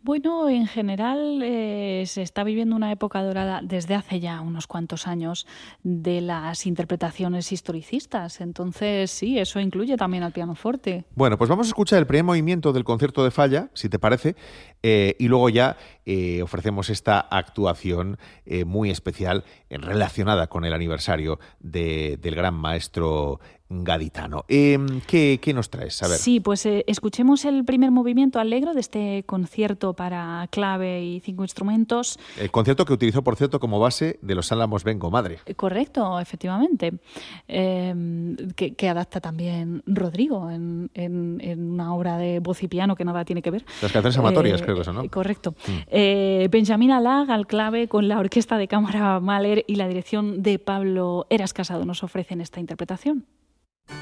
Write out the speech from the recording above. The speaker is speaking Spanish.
Bueno, en general se está viviendo una época dorada desde hace ya unos cuantos años de las interpretaciones historicistas. Entonces, sí, eso incluye también al pianoforte. Bueno, pues vamos a escuchar el primer movimiento del concierto de Falla, si te parece, y luego ya ofrecemos esta actuación muy especial relacionada con el aniversario del gran maestro gaditano. ¿Qué nos traes? A ver. Sí, pues escuchemos el primer movimiento allegro de este concierto para clave y 5 instrumentos. El concierto que utilizó, por cierto, como base de los Álamos Vengo Madre. Correcto, efectivamente. Que adapta también Rodrigo en una obra de voz y piano que nada tiene que ver. Las canciones amatorias, creo que son, ¿no? Correcto. Benjamín Alag al clave con la orquesta de cámara Mahler y la dirección de Pablo Eras Casado nos ofrecen esta interpretación.